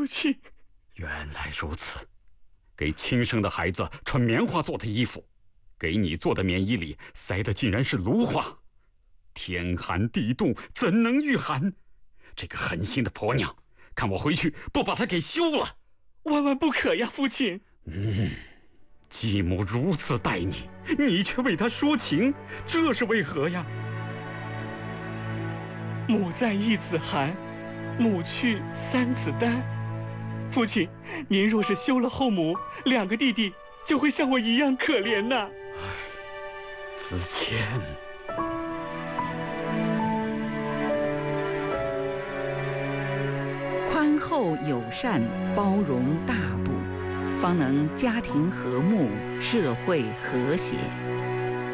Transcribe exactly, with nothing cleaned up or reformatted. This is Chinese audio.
父亲。 原来如此，给亲生的孩子穿棉花做的衣服，给你做的棉衣里塞的竟然是芦花，天寒地冻，怎能御寒？这个狠心的婆娘，看我回去不把她给休了！ 万万不可呀，父亲！ 嗯，继母如此待你，你却为她说情，这是为何呀？ 母在一子寒，母去三子丹。父亲，您若是休了后母，两个弟弟就会像我一样可怜呐。 唉，子谦。 宽厚友善，包容大度，方能家庭和睦，社会和谐。